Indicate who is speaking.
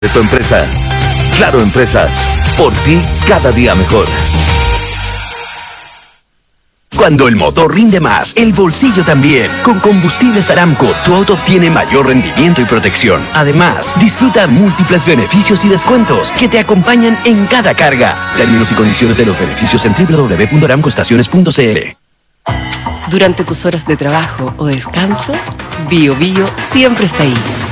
Speaker 1: de tu empresa. Claro Empresas, por ti cada día mejor.
Speaker 2: Cuando el motor rinde más, el bolsillo también. Con Combustibles Aramco, tu auto obtiene mayor rendimiento y protección. Además, disfruta múltiples beneficios y descuentos que te acompañan en cada carga. Términos y condiciones de los beneficios en www.aramcoestaciones.cl.
Speaker 3: Durante tus horas de trabajo o descanso, Bio Bio siempre está ahí,